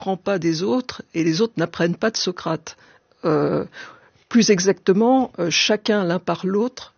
n'apprend pas des autres et les autres n'apprennent pas de Socrate. Plus exactement, chacun l'un par l'autre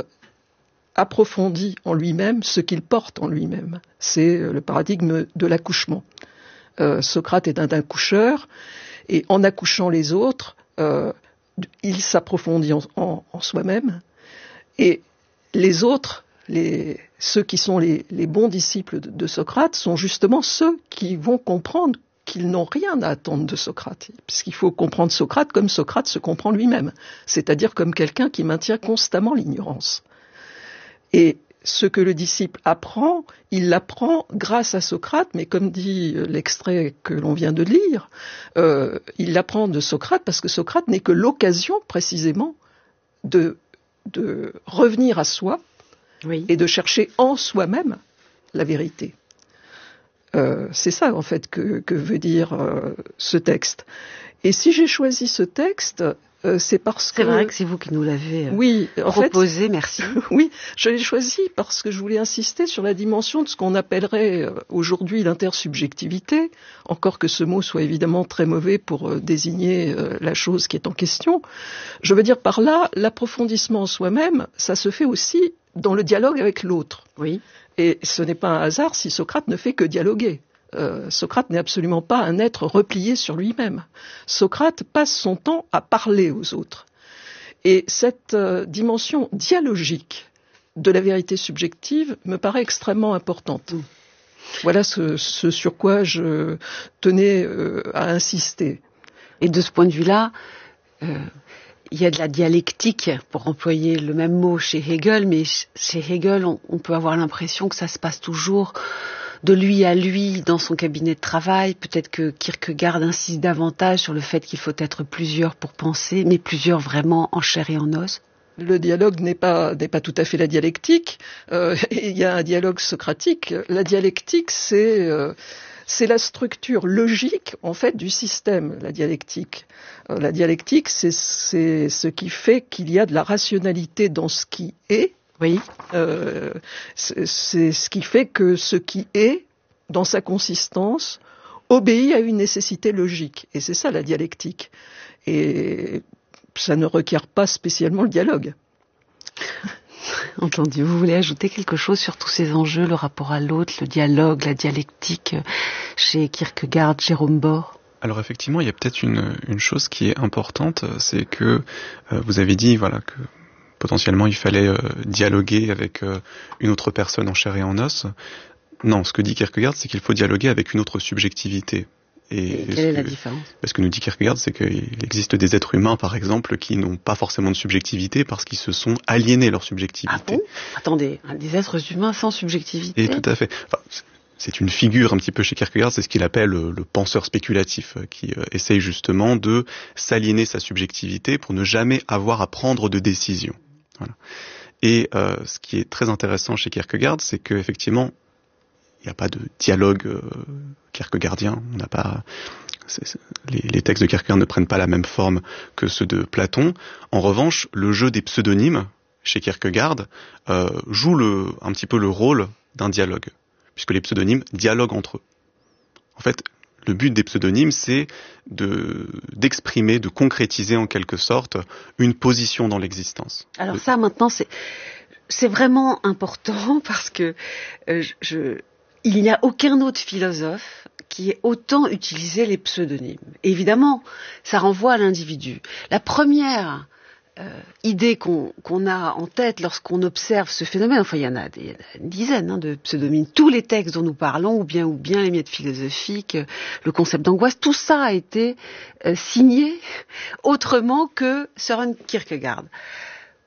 approfondit en lui-même ce qu'il porte en lui-même. C'est le paradigme de l'accouchement. Socrate est un accoucheur, et en accouchant les autres, il s'approfondit en soi-même, et les autres, ceux qui sont les bons disciples de Socrate, sont justement ceux qui vont comprendre qu'ils n'ont rien à attendre de Socrate, puisqu'il faut comprendre Socrate comme Socrate se comprend lui-même, c'est-à-dire comme quelqu'un qui maintient constamment l'ignorance. Et ce que le disciple apprend, il l'apprend grâce à Socrate, mais comme dit l'extrait que l'on vient de lire, il l'apprend de Socrate parce que Socrate n'est que l'occasion, précisément, de revenir à soi et de chercher en soi-même la vérité. C'est ça, en fait, que veut dire ce texte. Et si j'ai choisi ce texte, c'est parce que... C'est vrai que c'est vous qui nous l'avez proposé, merci. Oui, je l'ai choisi parce que je voulais insister sur la dimension de ce qu'on appellerait aujourd'hui l'intersubjectivité, encore que ce mot soit évidemment très mauvais pour désigner la chose qui est en question. Je veux dire par là, l'approfondissement en soi-même, ça se fait aussi dans le dialogue avec l'autre. Oui. Et ce n'est pas un hasard si Socrate ne fait que dialoguer. Socrate n'est absolument pas un être replié sur lui-même. Socrate passe son temps à parler aux autres. Et cette dimension dialogique de la vérité subjective me paraît extrêmement importante. Voilà ce sur quoi je tenais à insister. Et de ce point de vue-là, il y a de la dialectique, pour employer le même mot chez Hegel, mais chez Hegel, on peut avoir l'impression que ça se passe toujours de lui à lui dans son cabinet de travail. Peut-être que Kierkegaard insiste davantage sur le fait qu'il faut être plusieurs pour penser, mais plusieurs vraiment en chair et en os. Le dialogue n'est pas tout à fait la dialectique. Il y a un dialogue socratique. La dialectique, c'est la structure logique, en fait, du système, la dialectique. La dialectique, c'est ce qui fait qu'il y a de la rationalité dans ce qui est. Oui. C'est ce qui fait que ce qui est, dans sa consistance, obéit à une nécessité logique. Et c'est ça la dialectique. Et ça ne requiert pas spécialement le dialogue. Entendu. Vous voulez ajouter quelque chose sur tous ces enjeux, le rapport à l'autre, le dialogue, la dialectique, chez Kierkegaard, Jérôme Bor? Alors effectivement, il y a peut-être une chose qui est importante, c'est que vous avez dit que potentiellement il fallait dialoguer avec une autre personne en chair et en os. Non, ce que dit Kierkegaard, c'est qu'il faut dialoguer avec une autre subjectivité. Et quelle est la différence ? Ce que nous dit Kierkegaard, c'est qu'il existe des êtres humains, par exemple, qui n'ont pas forcément de subjectivité parce qu'ils se sont aliénés leur subjectivité. Ah bon ? Attendez, des êtres humains sans subjectivité ? Et tout à fait. C'est une figure un petit peu chez Kierkegaard, c'est ce qu'il appelle le penseur spéculatif, qui essaye justement de s'aliéner sa subjectivité pour ne jamais avoir à prendre de décision. Voilà. Et ce qui est très intéressant chez Kierkegaard, c'est qu'effectivement, il n'y a pas de dialogue kierkegaardien. On n'a pas les textes de Kierkegaard ne prennent pas la même forme que ceux de Platon. En revanche, le jeu des pseudonymes chez Kierkegaard joue un petit peu le rôle d'un dialogue, puisque les pseudonymes dialoguent entre eux. En fait, le but des pseudonymes, c'est d'exprimer, de concrétiser en quelque sorte une position dans l'existence. Alors ça, maintenant, c'est vraiment important parce que il n'y a aucun autre philosophe qui ait autant utilisé les pseudonymes. Et évidemment, ça renvoie à l'individu. La première idée qu'on a en tête lorsqu'on observe ce phénomène, il y en a une dizaine de pseudonymes. Tous les textes dont nous parlons, ou bien les miettes philosophiques, le concept d'angoisse, tout ça a été signé autrement que Søren Kierkegaard. Pourquoi ?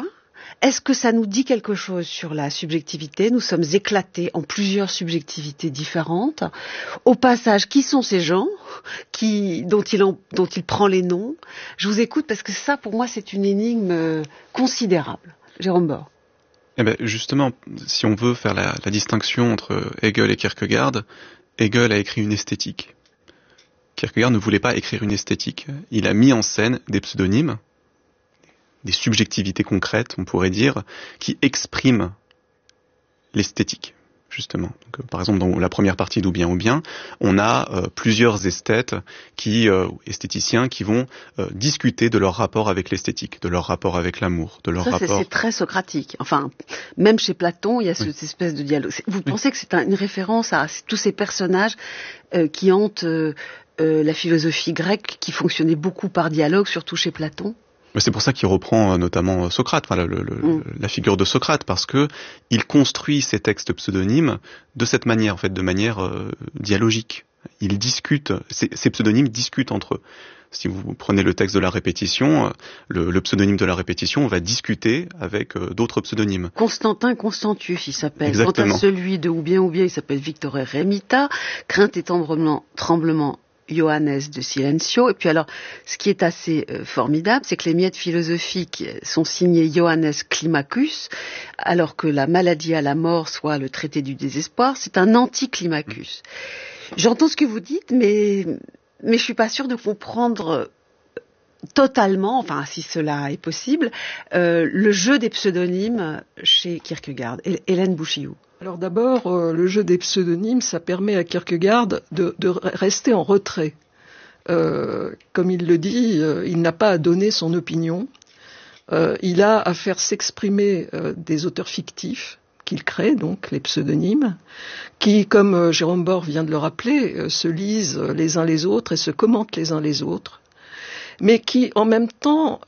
Est-ce que ça nous dit quelque chose sur la subjectivité ? Nous sommes éclatés en plusieurs subjectivités différentes. Au passage, qui sont ces gens dont il prend les noms ? Je vous écoute parce que ça, pour moi, c'est une énigme considérable. Jérôme Bor. Justement, si on veut faire la distinction entre Hegel et Kierkegaard, Hegel a écrit une esthétique. Kierkegaard ne voulait pas écrire une esthétique. Il a mis en scène des pseudonymes, des subjectivités concrètes, on pourrait dire, qui expriment l'esthétique. justement. Donc, par exemple, dans la première partie d'Ou bien, on a plusieurs esthéticiens qui vont discuter de leur rapport avec l'esthétique, de leur rapport avec l'amour, de leur rapport... C'est très socratique. Enfin, même chez Platon, il y a cette espèce de dialogue. Vous pensez que c'est une référence à tous ces personnages qui hantent la philosophie grecque, qui fonctionnait beaucoup par dialogue, surtout chez Platon? Mais c'est pour ça qu'il reprend notamment Socrate, la figure de Socrate, parce que il construit ses textes pseudonymes de cette manière, en fait, de manière dialogique. Il discute, ces pseudonymes discutent entre eux. Si vous prenez le texte de la répétition, le pseudonyme de la répétition, on va discuter avec d'autres pseudonymes. Constantin Constantius, il s'appelle. Exactement. Quant à celui de Ou bien, il s'appelle Victor Remita. Crainte et tremblement, Johannes de Silencio. Et puis alors, ce qui est assez formidable, c'est que les miettes philosophiques sont signées Johannes Climacus, alors que la maladie à la mort, soit le traité du désespoir, c'est un anti-Climacus. J'entends ce que vous dites, mais je suis pas sûre de comprendre totalement, enfin si cela est possible, le jeu des pseudonymes chez Kierkegaard. Hélène Bouchiou. Alors d'abord, le jeu des pseudonymes, ça permet à Kierkegaard de rester en retrait. Comme il le dit, il n'a pas à donner son opinion. Il a à faire s'exprimer des auteurs fictifs qu'il crée, donc les pseudonymes, qui, comme Jérôme Bor vient de le rappeler, se lisent les uns les autres et se commentent les uns les autres, mais qui, en même temps,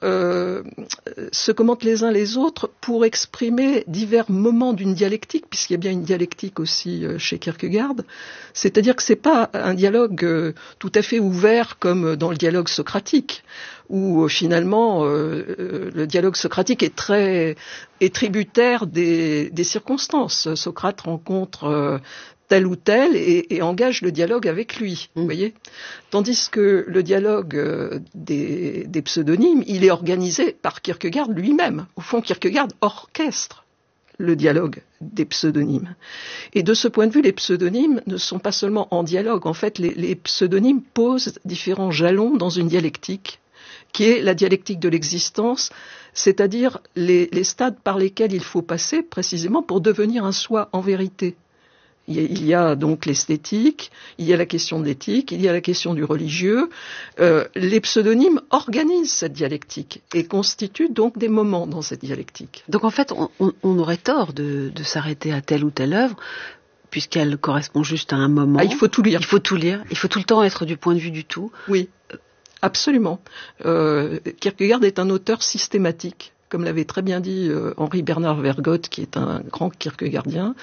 se commentent les uns les autres pour exprimer divers moments d'une dialectique, puisqu'il y a bien une dialectique aussi chez Kierkegaard. C'est-à-dire que c'est pas un dialogue tout à fait ouvert comme dans le dialogue socratique, où finalement le dialogue socratique est tributaire des circonstances. Socrate rencontre tel ou tel et engage le dialogue avec lui, vous voyez. Tandis que le dialogue des pseudonymes, il est organisé par Kierkegaard lui-même. Au fond, Kierkegaard orchestre le dialogue des pseudonymes. Et de ce point de vue, les pseudonymes ne sont pas seulement en dialogue. En fait, les pseudonymes posent différents jalons dans une dialectique, qui est la dialectique de l'existence, c'est-à-dire les stades par lesquels il faut passer précisément pour devenir un soi en vérité. Il y a donc l'esthétique, il y a la question de l'éthique, il y a la question du religieux. Les pseudonymes organisent cette dialectique et constituent donc des moments dans cette dialectique. Donc en fait, on aurait tort de s'arrêter à telle ou telle œuvre, puisqu'elle correspond juste à un moment. Ah, il faut tout lire. Il faut tout lire. Il faut tout le temps être du point de vue du tout. Oui, absolument. Kierkegaard est un auteur systématique. Comme l'avait très bien dit Henri Bernard Vergote, qui est un grand kierkegaardien,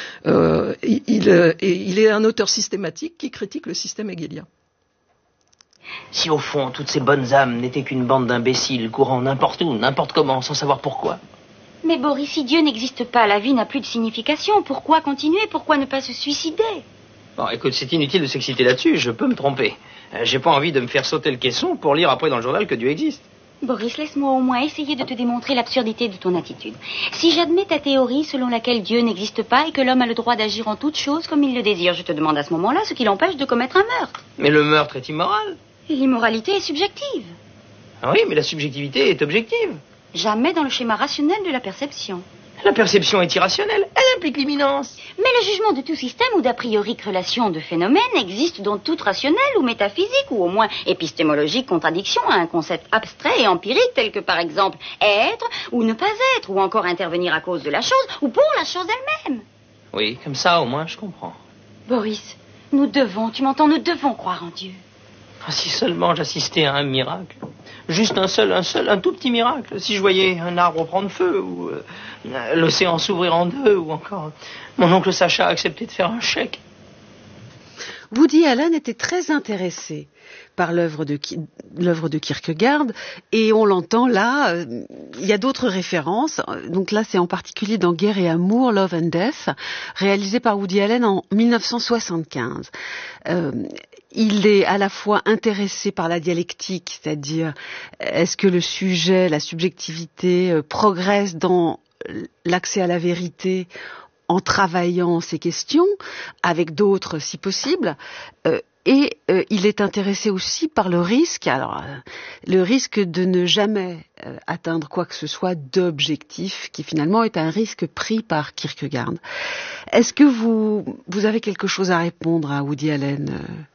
il est un auteur systématique qui critique le système hegelien. Si au fond, toutes ces bonnes âmes n'étaient qu'une bande d'imbéciles courant n'importe où, n'importe comment, sans savoir pourquoi. Mais Boris, si Dieu n'existe pas, la vie n'a plus de signification. Pourquoi continuer? Pourquoi ne pas se suicider? Bon, écoute, c'est inutile de s'exciter là-dessus, je peux me tromper. J'ai pas envie de me faire sauter le caisson pour lire après dans le journal que Dieu existe. Boris, laisse-moi au moins essayer de te démontrer l'absurdité de ton attitude. Si j'admets ta théorie selon laquelle Dieu n'existe pas et que l'homme a le droit d'agir en toute chose comme il le désire, je te demande à ce moment-là ce qui l'empêche de commettre un meurtre. Mais le meurtre est immoral. Et l'immoralité est subjective. Ah oui, mais la subjectivité est objective. Jamais dans le schéma rationnel de la perception. La perception est irrationnelle, elle implique l'imminence. Mais le jugement de tout système ou d'a priori relation de phénomènes existe dans toute rationnelle ou métaphysique ou au moins épistémologique contradiction à un concept abstrait et empirique tel que par exemple être ou ne pas être ou encore intervenir à cause de la chose ou pour la chose elle-même. Oui, comme ça au moins je comprends. Boris, nous devons, tu m'entends, nous devons croire en Dieu. Ah, si seulement j'assistais à un miracle. Juste un tout petit miracle. Si je voyais un arbre prendre feu, ou l'océan s'ouvrir en deux, ou encore mon oncle Sacha accepter de faire un chèque. Woody Allen était très intéressé par l'œuvre de Kierkegaard, et on l'entend là, il y a d'autres références, donc là c'est en particulier dans Guerre et Amour, Love and Death, réalisé par Woody Allen en 1975. Il est à la fois intéressé par la dialectique, c'est-à-dire est-ce que le sujet, la subjectivité progresse dans l'accès à la vérité en travaillant ces questions, avec d'autres si possible, Et il est intéressé aussi par le risque, le risque de ne jamais atteindre quoi que ce soit d'objectif, qui finalement est un risque pris par Kierkegaard. Est-ce que vous avez quelque chose à répondre à Woody Allen